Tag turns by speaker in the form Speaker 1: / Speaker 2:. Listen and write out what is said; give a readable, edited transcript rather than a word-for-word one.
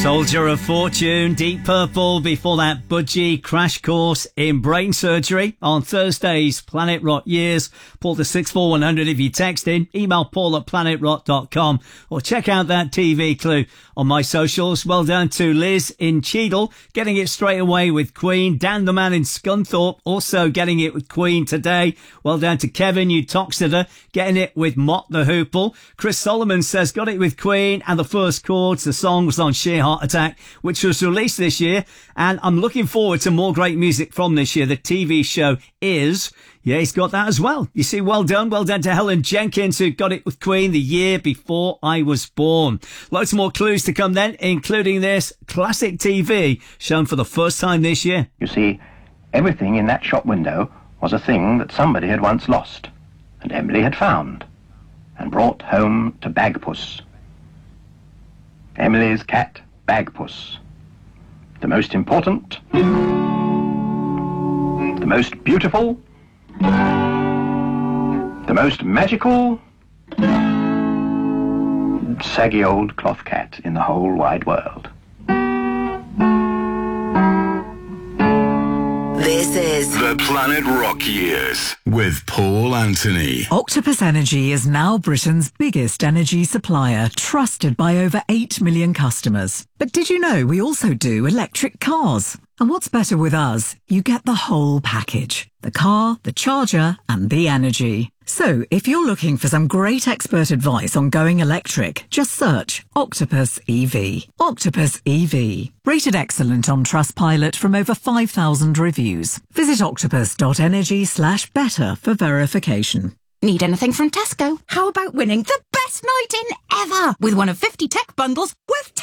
Speaker 1: Soldier of Fortune, Deep Purple. Before that, Budgie, Crash Course in Brain Surgery. On Thursdays, Planet Rock Years. Paul to 64100 if you text in. Email paul@planetrock.com or check out that TV clue on my socials. Well done to Liz in Cheadle, getting it straight away with Queen. Dan the man in Scunthorpe, also getting it with Queen today. Well done to Kevin, you Toxeter, getting it with Mott the Hoople. Chris Solomon says, got it with Queen and the first chords. The song was on Sheer Heart Attack, which was released this year, and I'm looking forward to more great music from this year. The TV show is, yeah, he's got that as well. You see, well done to Helen Jenkins, who got it with Queen the year before I was born. Loads more clues to come then, including this classic TV shown for the first time this year.
Speaker 2: You see, everything in that shop window was a thing that somebody had once lost, and Emily had found, and brought home to Bagpuss. Emily's cat, Bagpuss. The most important, the most beautiful, the most magical, saggy old cloth cat in the whole wide world.
Speaker 3: This is
Speaker 4: The Planet Rock Years with Paul Anthony.
Speaker 5: Octopus Energy is now Britain's biggest energy supplier, trusted by over 8 million customers. But did you know we also do electric cars? And what's better with us? You get the whole package. The car, the charger, and the energy. So, if you're looking for some great expert advice on going electric, just search Octopus EV. Octopus EV. Rated excellent on Trustpilot from over 5,000 reviews. Visit octopus.energy/better for verification.
Speaker 6: Need anything from Tesco? How about winning the best night in ever with one of 50 tech bundles worth